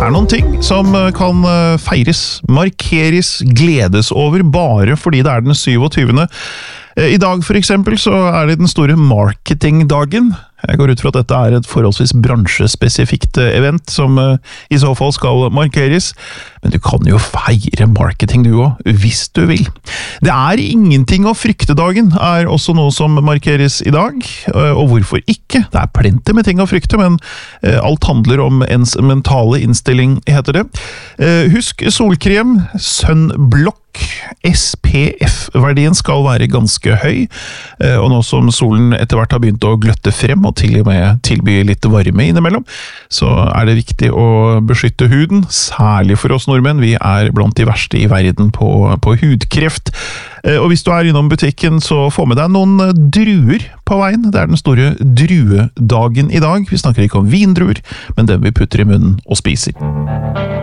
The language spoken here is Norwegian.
Det noen ting som kan feires, markeres, gledes over bare fordi det den 27. I dag for eksempel så det den store marketingdagen. Jeg går ut fra at dette et forholdsvis bransjespesifikt event som i så fall skal markeres, men du kan jo feire marketing du også, hvis du vil. Det ingenting å frykte dagen, også noe som markeres i dag, og hvorfor ikke? Det plenty med ting å frykte, men alt handler om ens mentale innstilling, heter det. Husk solkrem, sunblock, SPF-verdien skal være ganske høy, og nå som solen etter hvert har begynt å gløtte frem, og til og med tilby litt varme innimellom, så det viktig å beskytte huden, særlig for oss nordmenn. Vi blant de verste i verden på hudkreft. Og hvis du innom butikken, så få med deg noen druer på veien. Det den store druedagen i dag. Vi snakker ikke om vindruer, men dem vi putter i munnen og spiser.